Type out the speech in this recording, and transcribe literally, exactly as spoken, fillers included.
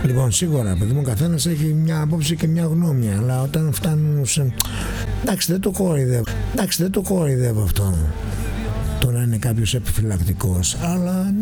Λοιπόν, σίγουρα, παιδί μου, ο καθένας έχει μια άποψη και μια γνώμη, αλλά όταν φτάνουν σε... Εντάξει, δεν το κοροϊδεύω. Εντάξει, δεν το κοροϊδεύω αυτό. Το να είναι κάποιος επιφυλακτικός, αλλά